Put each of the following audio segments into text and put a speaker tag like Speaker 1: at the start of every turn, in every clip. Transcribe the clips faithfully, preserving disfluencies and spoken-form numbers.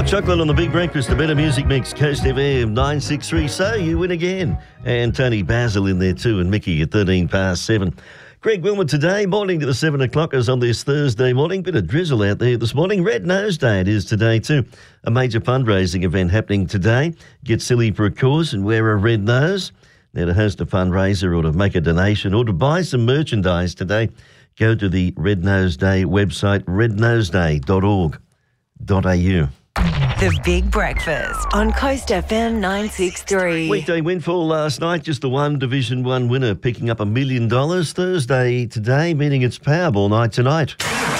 Speaker 1: Hot chocolate on the big breakfast, the better music mix, Coast F M nine six three. So you win again. And Tony Basil in there too, and Mickey at thirteen past seven. Greg Wilmot today, morning to the seven o'clockers on this Thursday morning. Bit of drizzle out there this morning. Red Nose Day it is today too. A major fundraising event happening today. Get silly for a cause and wear a red nose. Now to host a fundraiser or to make a donation or to buy some merchandise today, go to the Red Nose Day website, red nose day dot org dot a u.
Speaker 2: The Big Breakfast on Coast F M nine six three.
Speaker 1: Weekday windfall last night, just the one Division one winner picking up a million dollars. Thursday today, meaning it's Powerball night tonight.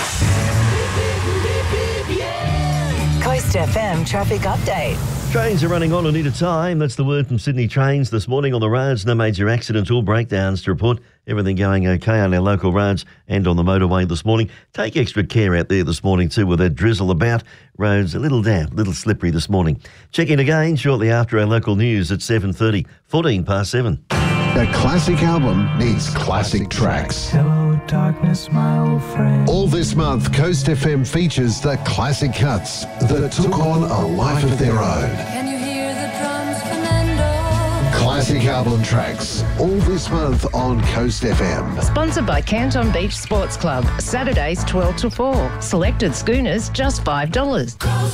Speaker 2: Coast F M traffic update.
Speaker 1: Trains are running on and need a time. That's the word from Sydney Trains this morning on the roads. No major accidents or breakdowns to report. Everything going okay on our local roads and on the motorway this morning. Take extra care out there this morning too with that drizzle about. Roads a little damp, a little slippery this morning. Check in again shortly after our local news at seven thirty, fourteen past seven.
Speaker 3: A classic album needs classic tracks.
Speaker 4: Hello, darkness, my old friend.
Speaker 3: All this month, Coast F M features the classic cuts that took on a life of their own.
Speaker 5: Can you hear the drums, Fernando?
Speaker 3: Classic album tracks, all this month on Coast F M.
Speaker 6: Sponsored by Canton Beach Sports Club. Saturdays twelve to four. Selected schooners just five dollars.